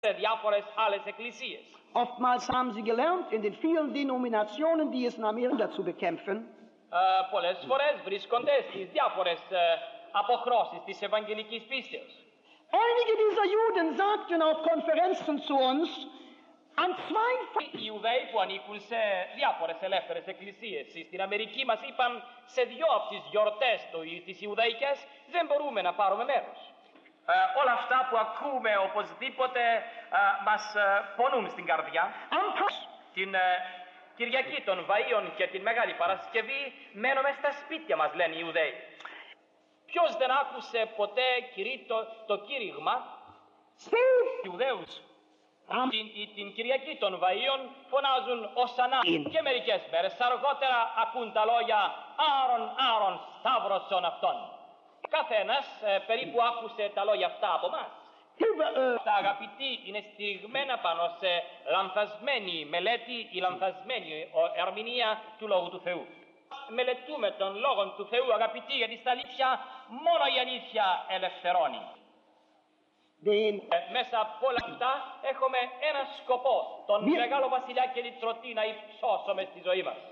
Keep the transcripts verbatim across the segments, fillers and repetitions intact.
σε διάφορες άλλες εκκλησίες. Oftmals haben sie gelernt, in den vielen Denominationen, die es in Amerika zu bekämpfen, Uh, πολλές φορές βρίσκονται στις διάφορες uh, αποχρώσεις της Ευαγγελικής πίστεως. einige dieser Juden sagten auf Konferenzen zu uns, an zwei Οι Ιουδαίοι που ανήκουν σε διάφορες ελεύθερες εκκλησίες στην Αμερική μας είπαν σε δυο από τις γιορτές τις Ιουδαϊκές δεν μπορούμε να πάρουμε μέρος. Uh, όλα αυτά που ακούμε οπωσδήποτε uh, μας uh, πονούν στην καρδιά. Την uh, Κυριακή των Βαΐων και την Μεγάλη Παρασκευή μένουμε στα σπίτια μας, λένε οι Ιουδαίοι. Ποιος δεν άκουσε ποτέ κηρύττω το κήρυγμα οι Ιουδαίους την, την Κυριακή των Βαΐων φωνάζουν Οσανά και μερικές μέρες αργότερα ακούν τα λόγια Άρον, Άρον, σταύρωσον αυτόν. Καθένας ε, περίπου άκουσε τα λόγια αυτά από εμάς. Τα αγαπητοί είναι στηριγμένα πάνω σε λανθασμένη μελέτη ή λανθασμένη ερμηνεία του Λόγου του Θεού. Μελετούμε τον Λόγο του Θεού, αγαπητοί, γιατί στα αλήθεια μόνο η αλήθεια ελευθερώνει. Ε, μέσα από όλα αυτά έχουμε ένα σκοπό, τον Μη... μεγάλο βασιλιά και λυτρωτή να υψώσουμε στη ζωή μας.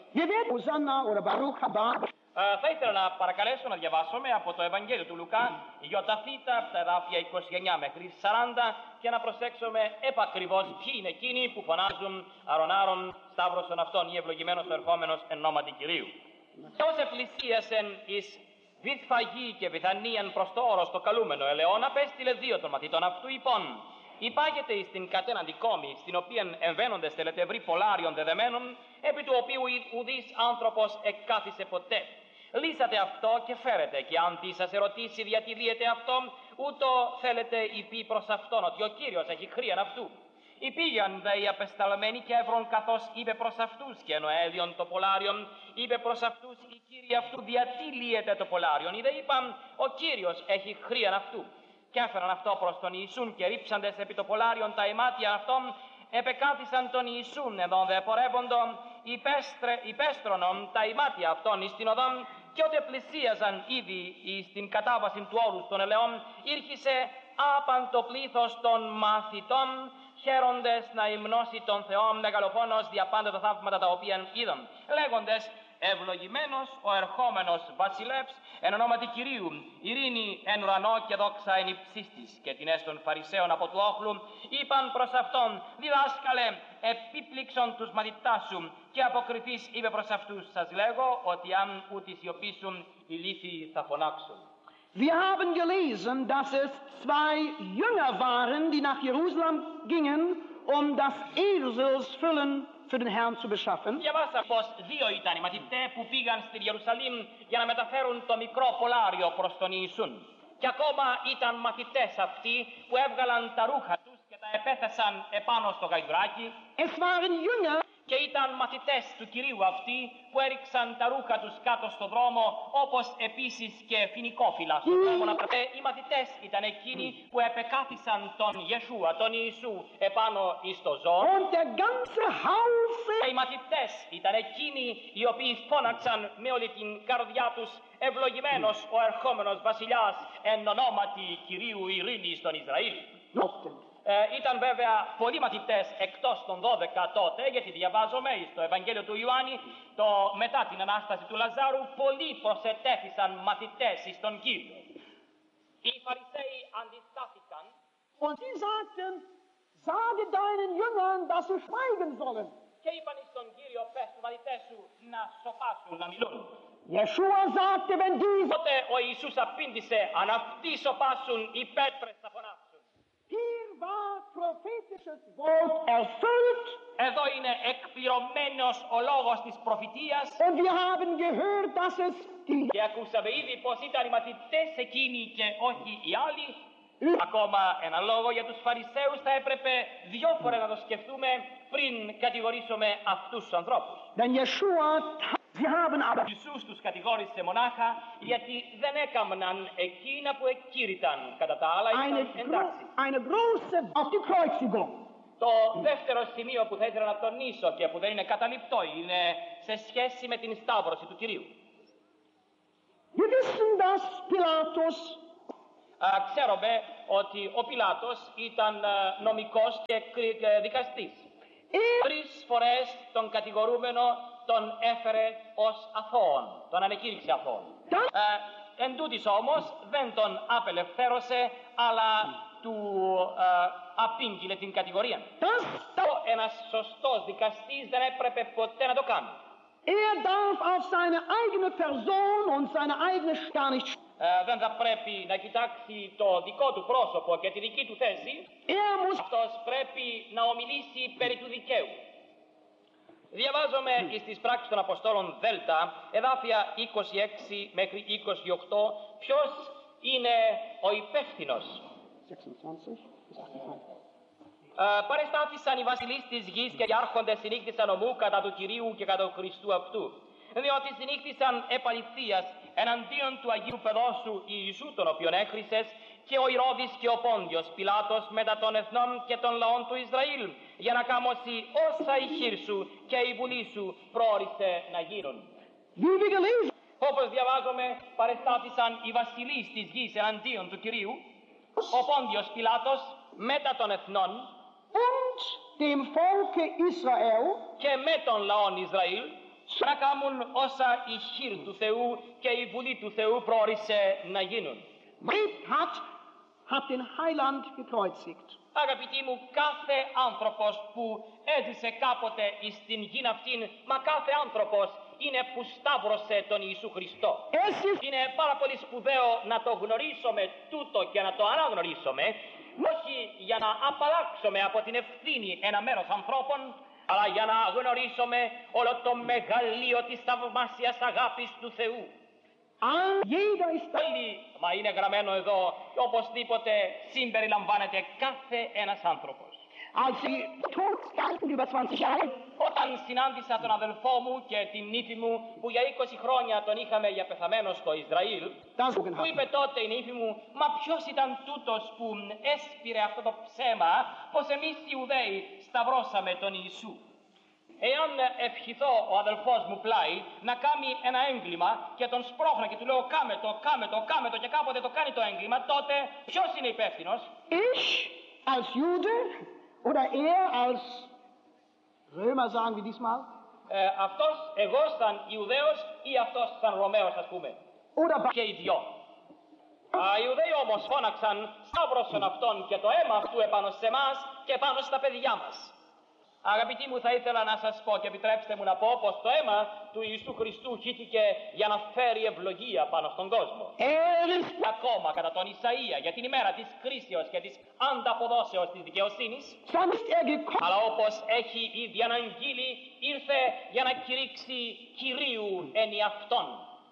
Uh, θα ήθελα να παρακαλέσω να διαβάσουμε από το Ευαγγέλιο του Λουκά Ιωταθήτα από τα εδάφια είκοσι εννιά μέχρι σαράντα και να προσέξουμε επακριβώς ποιοι είναι εκείνοι που φωνάζουν Άρον, Άρον, σταύρωσον αυτόν ή ευλογημένος ο ερχόμενος εν ονόματι Κυρίου. Και ως επλησίασεν εις Βηθφαγή και Βηθανίαν προς το όρος το καλούμενο ελαιόν απέστειλε δύο των μαθητών αυτού υπόν. Υπάγεται εις την κατέναντι κόμη, στην οποία εμβαίνονται στελετευροί πολλάριων δεδεμένων, επί του οποίου ουδής άνθρωπος εκκάθισε ποτέ. Λύσατε αυτό και φέρετε, και αν τι σας ερωτήσει γιατί λύεται αυτό, ούτω θέλετε υπεί προς αυτόν ότι ο Κύριος έχει χρίαν αυτού. Υπήγαν δε οι απεσταλμένοι και έβρον καθώς είπε προς αυτούς και ενώ έδιον το πολλάριον, είπε προς αυτούς οι κύριοι αυτού γιατί λύεται το πολλάριον. Είδε είπαν ο Κύριος έχει χρίαν αυτού. Και έφεραν αυτό προς τον Ιησούν και ρίψαντες επί το πολλάριον τα ημάτια αυτών, επεκάθισαν τον Ιησούν εδώ δε πορεύοντο, υπέστρωνον τα ημάτια αυτών εις την οδόν, και ότε πλησίαζαν ήδη εις την κατάβαση του όρους των ελαιών, ήρχισε άπαν το πλήθος των μαθητών, χαίροντες να υμνώσει τον Θεό μεγαλοφόνος δια πάντα τα θαύματα τα οποία είδαν, λέγοντες ευλογημένος ο ερχόμενος βασιλεύς εν ονόματι Κυρίου, ειρήνη εν ουρανό και δόξα εν υψίστης. Και την έστων Φαρισαίων από του όχλου είπαν προς αυτόν, διδάσκαλε, επίπληξον τους μαθητάς σου, και αποκριθείς είπε προς αυτούς, σας λέγω ότι αν ούτε σιωπήσουν οι λύθοι θα φωνάξουν. Wir haben gelesen, dass es zwei Jünger waren, die nach Jerusalem gingen, um das Eselsfüllen für den Herrn zu beschaffen. Διαβάσα πως δύο ήταν οι μαθητές που πήγαν στη Ιερουσαλήμ για να μεταφέρουν το μικρό πολλάριο προς τον Ιησούν. Και ακόμα ήταν μαθητές αυτοί που έβγαλαν τα ρούχα τους και τα επέθεσαν επάνω στο γαϊδουράκι. Es waren Jünger. Και ήταν μαθητές του Κυρίου αυτοί που έριξαν τα ρούχα τους κάτω στο δρόμο, όπως επίσης και φοινικόφυλλα στον δρόμο να πετέ. Οι μαθητές ήταν εκείνοι που επεκάθισαν τον Ιεσούα, τον Ιησού, επάνω εις το ζώο. Und der ganze Haufe. Και οι μαθητές ήταν εκείνοι οι οποίοι φώναξαν με όλη την καρδιά τους, ευλογημένος ο ερχόμενος βασιλιάς εν ονόματι Κυρίου ειρήνης στον Ισραήλ. Ε, ήταν βέβαια πολλοί μαθητές εκτός των δώδεκα τότε, γιατί διαβάζομαι στο Ευαγγέλιο του Ιωάννη, το μετά την Ανάσταση του Λαζάρου, πολλοί προσετέθησαν μαθητές εις τον Κύριο. Οι Φαρισαίοι αντιστάθηκαν Und sie sagten, sage deinen Jüngern, dass sie schweigen sollen. Και είπαν εις τον Κύριο, πες τους μαθητές σου να σοπάσουν, να μιλούν. Yeshua sagte, wenn diese... Τότε ο Ιησούς απήντησε, αν αυτοί σοπάσουν, οι πέτρες θα φωνάξουν. Hier war prophetisches Wort erfüllt. Εδώ είναι εκπληρωμένος ο λόγος της προφητείας. Und wir haben gehört, dass es die... Και ακούσαμε ήδη πως ήταν οι μαθητές εκείνοι και όχι οι άλλοι. Ακόμα ένα λόγο για τους Φαρισαίους θα έπρεπε δυο φορές να το σκεφτούμε πριν κατηγορήσουμε αυτούς τους ανθρώπους. Denn Yeshua, sie haben aber... Ιησούς τους κατηγόρησε μονάχα γιατί δεν έκαναν εκείνα που εκήρυταν. Κατά τα άλλα ήταν εντάξει. Eine große auf die Kreuzigung. Το δεύτερο σημείο που θα ήθελα να τονίσω και που δεν είναι καταληπτό είναι σε σχέση με την σταύρωση του Κυρίου. Wir wissen, dass Pilatus Α, ξέρουμε ότι ο Πιλάτος ήταν ε, νομικός και κρι- και δικαστής. Τρεις φορές τον κατηγορούμενο τον έφερε ως αθώον, τον ανεκήρυξε αθώον. Ε, εν τούτης όμως δεν τον απελευθέρωσε, αλλά του ε, απήγγειλε την κατηγορία. Ένας σωστός δικαστής δεν έπρεπε ποτέ να το κάνει. Er darf auf seine eigene Person und seine eigene gar nicht. Ε, δεν θα πρέπει να κοιτάξει το δικό του πρόσωπο και τη δική του θέση. Er muss. Αυτός πρέπει να ομιλήσει περί του δικαίου. Διαβάζομαι εις τις πράξεις των Αποστόλων Δέλτα, εδάφια είκοσι έξι μέχρι είκοσι οκτώ, ποιος είναι ο υπεύθυνος. sechsundzwanzig bis achtundzwanzig. Ε, παρεστάθησαν οι βασιλείς της γης και οι άρχοντες συνήχθησαν ομού κατά του Κυρίου και κατά του Χριστού αυτού. Διότι συνήχθησαν επαληθείας εναντίον του Αγίου Παιδόσου Ιησού, τον οποίον έκρυσες, και ο Ηρώδης και ο Πόντιος Πιλάτος μετά των εθνών και των λαών του Ισραήλ, για να κάμωσει όσα η χείρ σου και η βουλή σου πρόορισε να γίνουν. Όπως διαβάζουμε, παρεστάθησαν οι βασιλείς της γης εναντίον του Κυρίου, ο Πόντιος Πιλάτος μετά των εθνών Und dem Volke Israel. Και με τον λαόν Ισραήλ να κάνουν όσα η χείρ του Θεού και η βουλή του Θεού πρόορισε να γίνουν. Hat, hat den Heiland gekreuzigt. Αγαπητοί μου, κάθε άνθρωπος που έζησε κάποτε στην γη αυτήν, μα κάθε άνθρωπος είναι που σταύρωσε τον Ιησού Χριστό. Είναι πάρα πολύ σπουδαίο να το γνωρίσουμε τούτο και να το αναγνωρίσουμε, όχι για να απαλλάξουμε από την ευθύνη ένα μέρος ανθρώπων, αλλά για να γνωρίσουμε όλο το μεγαλείο της θαυμάσιας αγάπης του Θεού. Όλοι, μα είναι γραμμένο εδώ, και οπωσδήποτε συμπεριλαμβάνεται κάθε ένας άνθρωπος. Όταν συνάντησα τον αδελφό μου και την νύφη μου, που για είκοσι χρόνια τον είχαμε για πεθαμένο στο Ισραήλ, μου είπε τότε η νύφη μου, μα ποιος ήταν τούτος που έσπηρε αυτό το ψέμα, πως εμείς οι Ιουδαίοι σταυρώσαμε τον Ιησού. Εάν ευχηθώ ο αδελφός μου πλάι να κάνει ένα έγκλημα και τον σπρώχνα και του λέω κάμε το, κάμε το, κάμε το και κάποτε το κάνει το έγκλημα, τότε ποιος είναι υπεύθυνος? Ich als Jude oder er als Römer, sagen wir diesmal? Ε, αυτός, εγώ σαν Ιουδαίος ή αυτός σαν Ρωμαίος, ας πούμε. Oder και οι δυο. Οι Ιουδαίοι όμως φώναξαν σταύρωσον αυτόν και το αίμα αυτού επάνω σε εμάς και επάνω στα παιδιά μας. Αγαπητοί μου, θα ήθελα να σας πω και επιτρέψτε μου να πω πως το αίμα του Ιησού Χριστού χύθηκε για να φέρει ευλογία πάνω στον κόσμο. Ακόμα κατά τον Ισαΐα για την ημέρα της κρίσεως και της ανταποδόσεως της δικαιοσύνης, αλλά όπως έχει ήδη αναγγείλει, ήρθε για να κηρύξει Κυρίου εν αυτόν.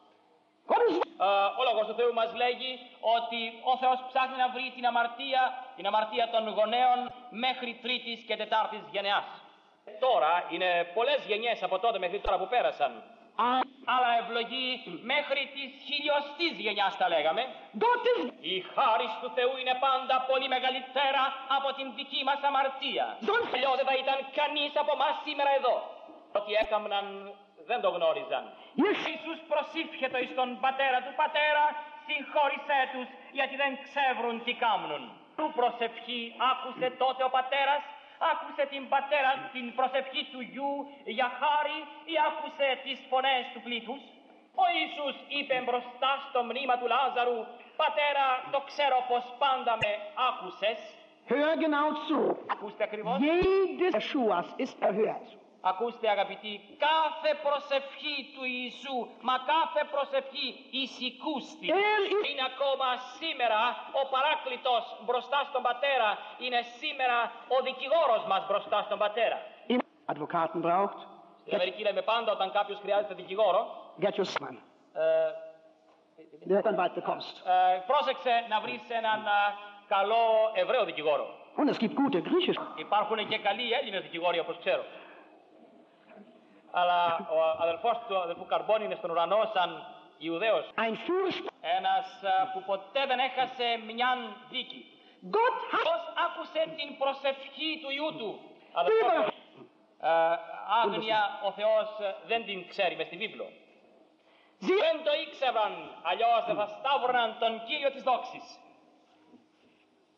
Uh, ο Λόγος του Θεού μας λέγει ότι ο Θεός ψάχνει να βρει την αμαρτία, την αμαρτία των γονέων μέχρι τρίτης και τετάρτης γενεάς. Τώρα είναι πολλές γενιές από τότε μέχρι τώρα που πέρασαν. Αλλά ευλογεί μέχρι της χιλιοστής γενιάς, τα λέγαμε. Η χάρις του Θεού είναι πάντα πολύ μεγαλύτερα από την δική μας αμαρτία. Αλλιώς δεν θα ήταν κανείς από εμάς σήμερα εδώ. Ότι έκαναν δεν το γνώριζαν. Ιησούς προσήφιετο εις τον πατέρα του, πατέρα συγχώρησέ τους γιατί δεν ξέρουν τι κάμνουν. Του προσευχή άκουσε τότε ο πατέρας, άκουσε την πατέρα την προσευχή του γιου για χάρη ή άκουσε τις φωνές του πλήθους. Ο Ιησούς είπε μπροστά στο μνήμα του Λάζαρου, πατέρα το ξέρω πως πάντα με άκουσες. Hör genau zu. Ακούστε ακριβώς. Jedes Jeschuas ist erhört. Ακούστε αγαπητοί, κάθε προσευχή του Ιησού, μα κάθε προσευχή εισηκούστη. Είναι ακόμα σήμερα ο Παράκλητος μπροστά στον Πατέρα, είναι σήμερα ο δικηγόρος μας μπροστά στον Πατέρα. Advokaten braucht. Στην Αμερική λέμε πάντα όταν κάποιος χρειάζεται δικηγόρο. Get your son. Ε, Der dann bald bekommst. ε, πρόσεξε να βρεις έναν α, καλό Εβραίο δικηγόρο. Und es gibt gute Griechisch. Υπάρχουν και καλοί Έλληνες δικηγόροι όπως ξέρω. Αλλά ο αδελφός του αδελφού Καρμπόνη είναι στον ουρανό σαν Ιουδαίος. Ένας που ποτέ δεν έχασε μιαν δίκη. Πώς άκουσε την προσευχή του Ιού του. Αδελφός, ε, άγνοια ο Θεός δεν την ξέρει μες στη βίβλο. Δεν το ήξεραν, αλλιώς δεν θα σταύρωναν τον Κύριο της δόξης.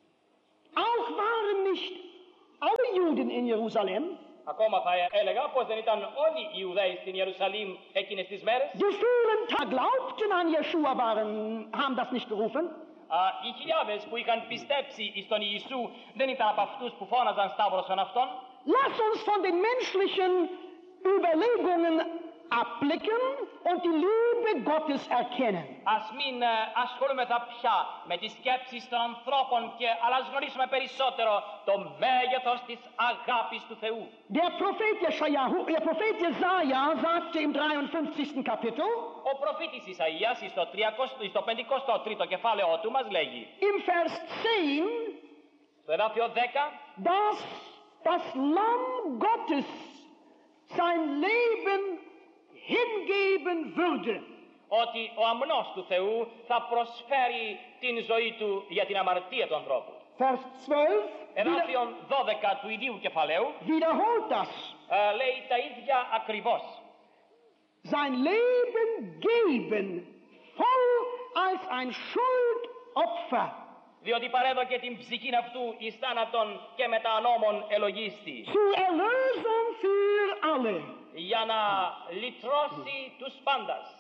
Auch waren nicht alle Juden in Jerusalem. Ακόμα θα έλεγα πως δεν ήταν όλοι οι Ιουδαίοι στην Ιερουσαλήμ εκείνες τις μέρες. Die vielen die glaubten an Jeschua waren, haben das nicht gerufen. Α, οι χιλιάδες που είχαν πιστέψει στον Ιησού δεν ήταν από αυτούς που φώναζαν σταύρωσον αυτόν. Lass uns von den menschlichen Überlegungen abblicken und die Liebe Gottes erkennen. Ας μην ε, ασχολούμεθα πια με τις σκέψεις των ανθρώπων και αλλά ας γνωρίσουμε περισσότερο το μέγεθος της αγάπης του Θεού. Der Prophet Jesaja, der Prophet Jesaja sagte im dreiundfünfzigsten Kapitel, Ο προφήτης Ισαΐας στο, στο πενηκοστό τρίτο κεφάλαιό του μας λέγει im Vers zehn, στο εδάφιο δέκα dass das Lamm Gottes sein Leben hingeben würde. ότι ο αμνός του Θεού θα προσφέρει την ζωή του για την αμαρτία του ανθρώπου. Vers zwölf, Εδάφιο δώδεκα του ιδίου κεφαλαίου wiederholt das. ε, λέει τα ίδια ακριβώς. Sein Leben geben, voll als ein Schuldopfer. Διότι παρέδωκε την ψυχήν αυτού εις θάνατον και μετά ανώμων ελογίστη. Zur Erlösung für alle. Για να λυτρώσει τους πάντας.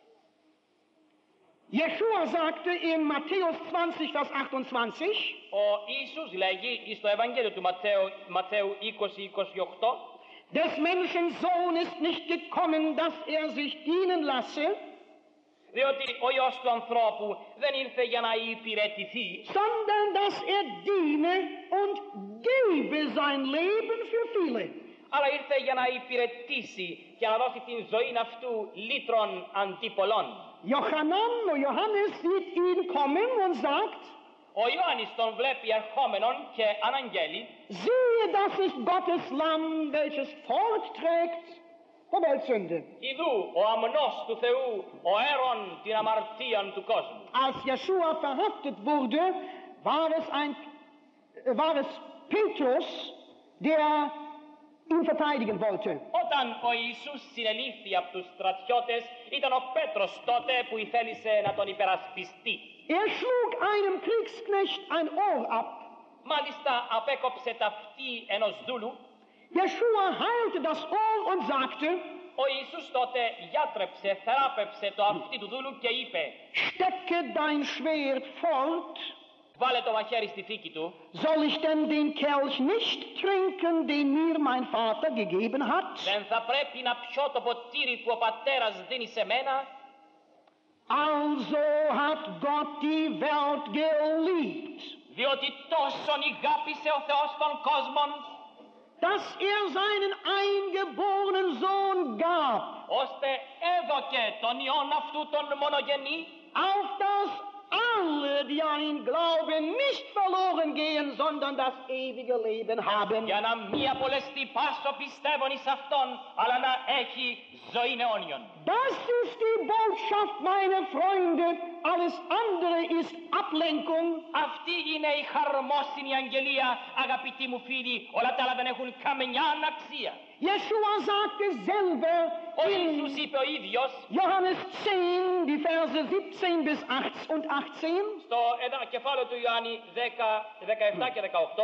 Jeschua sagte in Matthäus zwanzig, Vers achtundzwanzig, Ο Ιησούς λέγει στο Ευαγγέλιο του Ματθαίου, Ματθαίου είκοσι είκοσι οκτώ des Menschen Sohn ist nicht gekommen, dass er sich dienen lasse, διότι ο Υιός του ανθρώπου δεν ήρθε για να υπηρετηθεί, sondern dass er diene und gebe sein Leben für viele. αλλά ήρθε για να υπηρετήσει και να δώσει την ζωή αυτού λύτρων αντί πολλών. Johannan, o Johannes sieht ihn kommen und sagt, Ο Ιωάννης τον βλέπει ερχόμενον και αναγγέλει, siehe, das ist Gottes Lamm, welches fortträgt der Weltsünde. Ιδού ο αμνός του Θεού, ο αίρον την αμαρτίαν του κόσμου. Als Jeschua verhaftet wurde, war es, ein, war es Petrus, der ihn verteidigen wollte. Όταν ο Ιησούς συνελήφθη από τους στρατιώτες, ήταν ο Πέτρος τότε που ήθελησε να τον υπερασπιστεί. Er schlug einem Kriegsknecht ein Ohr ab. Μάλιστα απέκοψε τα αυτή ενός δούλου. Jeschua heilte das Ohr und sagte, Ο Ιησούς τότε γιάτρεψε, θεράπευσε το αυτί του δούλου και είπε, stecke dein Schwert fort. Βάλε το μαχαίρι στη θήκη του. Soll ich denn den Kelch nicht trinken, den mir mein Vater gegeben hat? Δεν θα πρέπει να πιω το ποτήρι που ο πατέρας δίνει σε μένα. Also hat Gott die Welt geliebt, Διότι τόσον ηγάπησε ο Θεός των κόσμων, dass er seinen eingeborenen Sohn gab, ώστε έδωκε τον Υιόν αυτού τον μονογενή, auf das alle, die an ihn glauben, nicht verloren gehen, sondern das ewige Leben haben. για να μη απολεστεί πάσο πιστεύων εις αυτόν, αλλά να έχει ζωή αιώνιον. Das ist die Botschaft, meine Freunde. Alles andere ist Ablenkung. Αυτή είναι η χαρμόσυνη αγγελία, αγαπητοί μου φίλοι, όλα τα άλλα δεν έχουν καμιά αξία. Jeschua sagte selber Ο in Ιησούς είπε ο ίδιος, Johannes zehn, die Verse siebzehn bis achtzehn, στο εδα- κεφάλαιο του Ιωάννη δέκα, δεκαεπτά και δεκαοκτώ,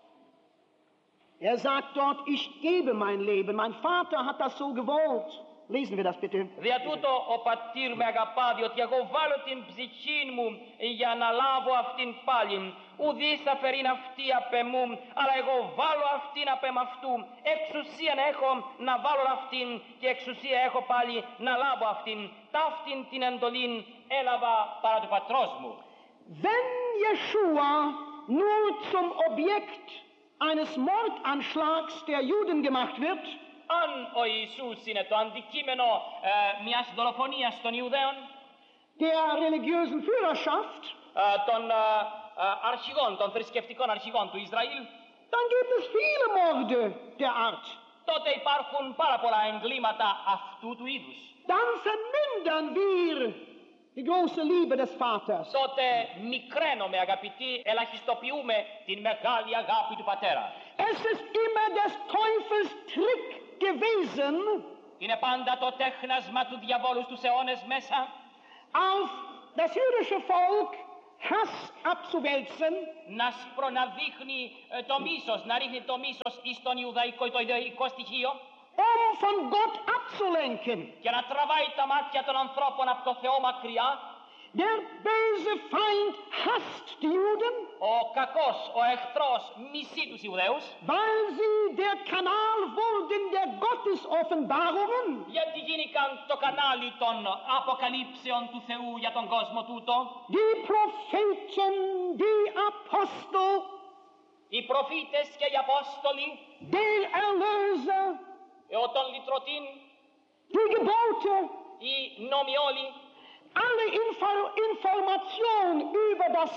er sagt dort, ich gebe mein Leben, mein Vater hat das so gewollt. Lesen wir das bitte. δια τούτο ο πατήρ με αγαπά, διότι εγώ βάλω την ψυχή μου για να λάβω αυτήν πάλιν. Ουδής αφαιρήν αυτή απ' εμού, αλλά εγώ βάλω αυτήν απ' εμ' αυτού. Εξουσία έχω να βάλω αυτήν και εξουσία έχω πάλι να λάβω αυτήν. Ταύτην την εντολήν έλαβα παρά του πατρός μου. Wenn Jeschua nur zum Objekt eines Mordanschlags der Juden gemacht wird, Αν ο Ιησούς είναι το αντικείμενο ε, μιας δολοφονίας των Ιουδαίων, der religiösen Führerschaft, ε, των ε, ε, αρχηγών, των θρησκευτικών αρχηγών του Ισραήλ, dann gibt es viele Morde der Art. τότε υπάρχουν πάρα πολλά εγκλήματα αυτού του είδους. Dann vermindern wir die große Liebe des Vaters. Τότε μικραίνουμε, αγαπητοί, ελαχιστοποιούμε την μεγάλη αγάπη του Πατέρα. Es ist immer des Teufels Trick gewesen, Είναι πάντα το τέχνασμα του διαβόλου στους αιώνες μέσα, auf das jüdische Volk Hass abzuwälzen, να σπρο να δείχνει ε, το μίσος, να ρίχνει το μίσος εις τον Ιουδαϊκό, το ιδεϊκό στοιχείο um von Gott abzulenken. και να τραβάει τα μάτια των ανθρώπων από το Θεό μακριά. Der böse Feind hasst die Juden, Ο κακός, ο εχθρός μισεί τους Ιουδαίους, weil sie der Kanal wurden der Gottesoffenbarungen, γιατί γίνηκαν το κανάλι των αποκαλύψεων του Θεού για τον κόσμο τούτο. die Propheten, die Apostel, Οι προφήτες και οι Απόστολοι, der Erlöser, ο των λυτρωτήν, die Gebote, οι νόμοι όλοι, alle Info- Information über das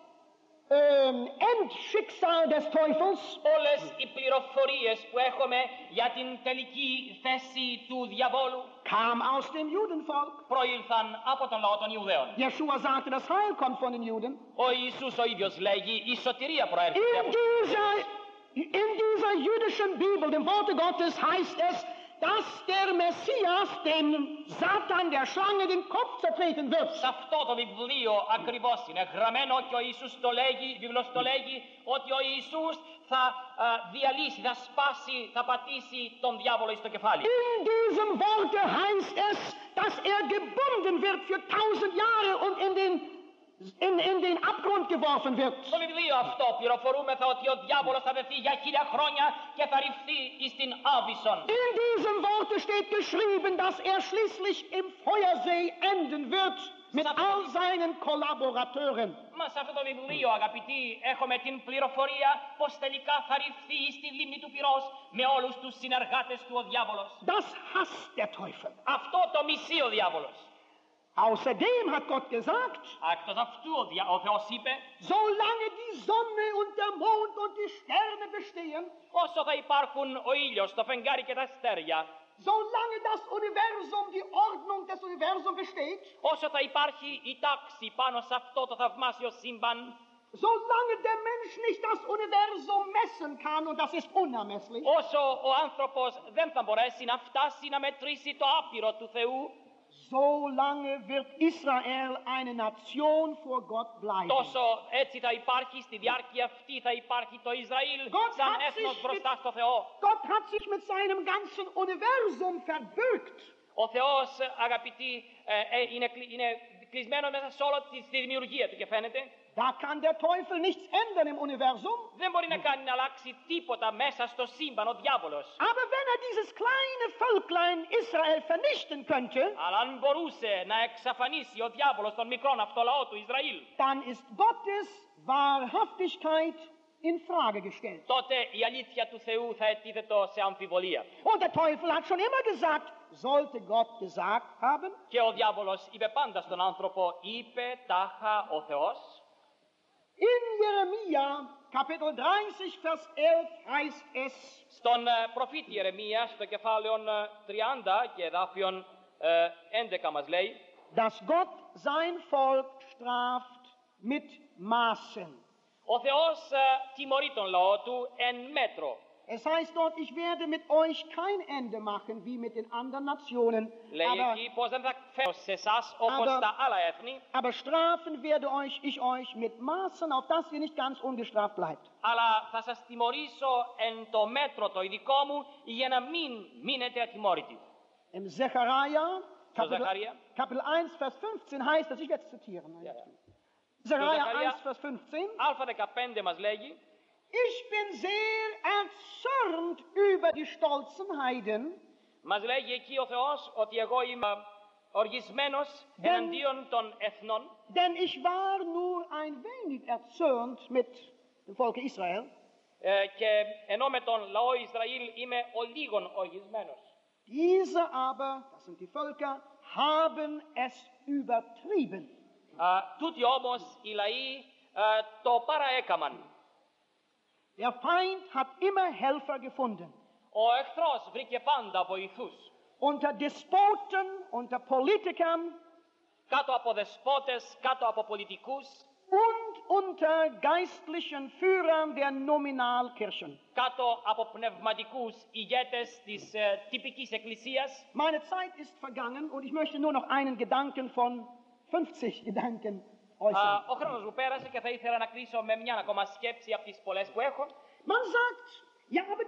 ähm, Endschicksal des Teufels όλες οι πληροφορίες που έχουμε για την τελική θέση του διαβόλου kam aus dem Judenvolk. προήλθαν από τον λαό των Ιουδαίων. Yeshua sagte, das Heil kommt von den Juden. Ο Ιησούς ο ίδιος λέγει, η σωτηρία προέρχεται In από dieser, in dieser jüdischen Bibel, dem Worte Gottes, heißt es, dass der Messias dem Satan, der Schlange, den Kopf zertreten wird. Σε αυτό το βιβλίο ακριβώς είναι γραμμένο και ο Ιησούς το λέγει, η Βίβλος το λέγει, ότι ο Ιησούς θα α, διαλύσει, θα σπάσει, θα πατήσει τον διάβολο στο κεφάλι. In diesem Worte heißt es, dass er gebunden wird für tausend Jahre und in den, in, in den Abgrund geworfen wird. Στο βιβλίο αυτό πληροφορούμεθα ότι ο διάβολος θα δεθεί για χίλια χρόνια και θα ρηφθεί στην Άβυσσον. In diesem Worte steht geschrieben, dass er schließlich im Feuersee enden wird mit all seinen Kollaborateuren. Μα σε αυτό το βιβλίο, αγαπητοί, έχουμε την πληροφορία πως τελικά θα ρηφθεί στη λίμνη του πυρός με όλους τους συνεργάτες του ο διάβολος. Das hasst der Teufel. Αυτό το μισεί ο διάβολος. Außerdem hat Gott gesagt, Εκτός αυτού ο, δια... ο Θεός είπε, solange die Sonne und der Mond und die Sterne bestehen, όσο θα υπάρχουν ο ήλιος, το φεγγάρι και τα αστέρια, solange das Universum, die Ordnung des Universums besteht, όσο θα υπάρχει η τάξη πάνω σε αυτό το θαυμάσιο σύμπαν, solange der Mensch nicht das Universum messen kann, und das ist unermesslich, όσο ο άνθρωπος δεν θα μπορέσει να φτάσει να μετρήσει το άπειρο του Θεού, solange wird Israel eine Nation vor Gott bleiben. τόσο έτσι θα υπάρχει, στη διάρκεια αυτή θα υπάρχει το Ισραήλ Gott σαν hat έθνος sich μπροστά mit- στο Θεό. Gott hat sich mit seinem ganzen Universum verbürgt. Ο Θεός, αγαπητοί, ε, ε, είναι, κλει- είναι κλεισμένο μέσα σε όλη τη στη δημιουργία του και φαίνεται. Da kann der Teufel nichts ändern im Universum. Δεν μπορεί να κάνει να αλλάξει τίποτα μέσα στο σύμπαν ο διάβολος. Aber wenn er dieses kleine Völklein Israel vernichten könnte, Αλλά αν μπορούσε να εξαφανίσει ο διάβολος τον μικρόν αυτό λαό του Ισραήλ, dann ist Gottes Wahrhaftigkeit in Frage gestellt. τότε η αλήθεια του Θεού θα ετίθετο σε αμφιβολία. Und der Teufel hat schon immer gesagt, sollte Gott gesagt haben, Και ο διάβολος είπε πάντα στον άνθρωπο, είπε τάχα ο Θεός. in Jeremia Kapitel dreißig Vers elf heißt es, Στον ε, προφήτη Ιερεμία, στο κεφάλαιο ε, τριάντα και εδάφιον ε, έντεκα μας λέει, dass Gott sein Volk straft mit Maßen. ο Θεός ε, τιμωρεί τον λαό του εν μέτρο. Es heißt dort, ich werde mit euch kein Ende machen wie mit den anderen Nationen, Λέει aber, εκεί πως δεν θα φέρω σε εσάς όπως Aber- τα άλλα έθνη, aber strafen werde euch ich euch mit Maßen, auf dass ihr nicht ganz ungestraft bleibt. αλλά θα σας τιμωρήσω εν το μέτρο το ειδικό μου για να μην μείνετε ατιμόρυτοι. Im Zechariah, Kapitel, Zechariah? Kapitel eins, Vers fünfzehn heißt es, ich werde es zitieren. Ja, ja. Zechariah Zechariah- eins, Vers fünfzehn, Α δεκαπέντε μας λέγει, ich bin sehr erzürnt über die stolzen Heiden, μας λέγει εκεί ο Θεός ότι εγώ είμαι οργισμένος Δεν- εναντίον των εθνών, denn ich war nur ein wenig erzürnt mit dem Volke Israel, ε, και ενώ με τον λαό Ισραήλ είμαι ο λίγον οργισμένος. diese aber, das sind die Völker, haben es übertrieben. Α, τούτοι όμως οι λαοί α, το παραέκαμαν. Der Feind hat immer Helfer gefunden. Ο εχθρός βρήκε πάντα βοηθούς. Unter Despoten, unter Politikern Κάτω από δεσπότες, κάτω από πολιτικούς, und unter geistlichen Führern der Nominalkirchen. κάτω από πνευματικούς ηγέτες της ε, τυπικής εκκλησίας. Meine Zeit ist vergangen und ich möchte nur noch einen Gedanken von fünfzig Gedanken äußern. Α, ο χρόνος μου πέρασε και θα ήθελα να κλείσω με μια ακόμα σκέψη από τις πολλές που έχω. Man sagt, ja, aber